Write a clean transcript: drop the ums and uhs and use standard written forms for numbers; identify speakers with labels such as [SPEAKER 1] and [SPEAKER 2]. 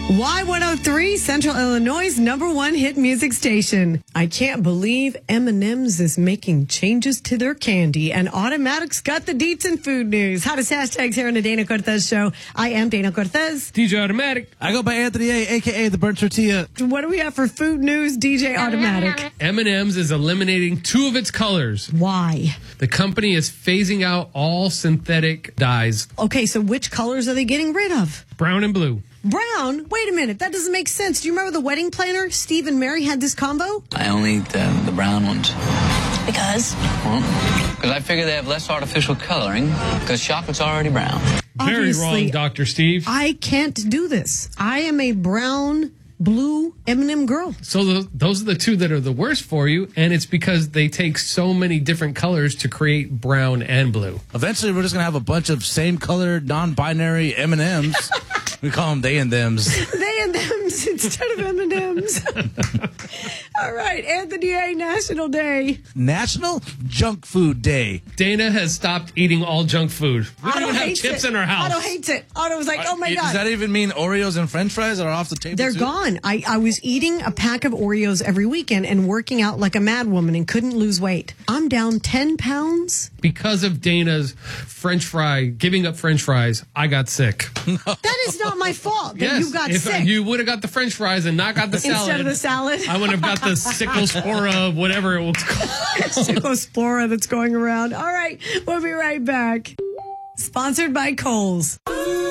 [SPEAKER 1] Y103, Central Illinois' #1 hit music station. I can't believe M&M's is making changes to their candy, and Automatic's got the deets in food news. Hottest hashtags here on the Dana Cortez Show. I am Dana Cortez.
[SPEAKER 2] DJ Automatic.
[SPEAKER 3] I go by Anthony A, a.k.a. the Burnt Tortilla.
[SPEAKER 1] What do we have for food news, DJ Automatic?
[SPEAKER 2] M&M's is eliminating 2 of its colors.
[SPEAKER 1] Why?
[SPEAKER 2] The company is phasing out all synthetic dyes,
[SPEAKER 1] Okay, so which colors are they getting rid of?
[SPEAKER 2] brown and blue.
[SPEAKER 1] Brown? Wait a minute, that doesn't make sense. Do you remember the wedding planner? Steve and Mary had this combo?
[SPEAKER 4] I only eat the brown ones.
[SPEAKER 1] Because?
[SPEAKER 4] Well, because I figure they have less artificial coloring, because chocolate's already brown.
[SPEAKER 2] Very
[SPEAKER 1] Obviously,
[SPEAKER 2] wrong, Dr. Steve.
[SPEAKER 1] I can't do this. I am a brown, blue M&M girl.
[SPEAKER 2] So those are the 2 that are the worst for you, and it's because they take so many different colors to create brown and blue.
[SPEAKER 3] Eventually, we're just going to have a bunch of same-colored, non-binary M&Ms. We call them they and thems.
[SPEAKER 1] They and thems instead of M&Ms. All right, Anthony A. National Day.
[SPEAKER 3] National Junk Food Day.
[SPEAKER 2] Dana has stopped eating all junk food. We don't
[SPEAKER 1] Otto
[SPEAKER 2] even have
[SPEAKER 1] hates
[SPEAKER 2] chips
[SPEAKER 1] it.
[SPEAKER 2] in our house.
[SPEAKER 1] Otto hates it. Otto was like, oh my
[SPEAKER 3] Does
[SPEAKER 1] God.
[SPEAKER 3] that even mean Oreos and French fries are off the table?
[SPEAKER 1] They're
[SPEAKER 3] too?
[SPEAKER 1] gone. I was eating a pack of Oreos every weekend and working out like a mad woman and couldn't lose weight. I'm down 10 pounds.
[SPEAKER 2] Because of Dana's giving up French fries, I got sick.
[SPEAKER 1] That is not my fault that
[SPEAKER 2] Yes,
[SPEAKER 1] you got
[SPEAKER 2] if
[SPEAKER 1] sick.
[SPEAKER 2] you would have got the French fries and not got the salad.
[SPEAKER 1] Instead of the salad.
[SPEAKER 2] I would have got the Cyclospora, whatever it was called.
[SPEAKER 1] Cyclospora that's going around. All right, we'll be right back. Sponsored by Kohl's.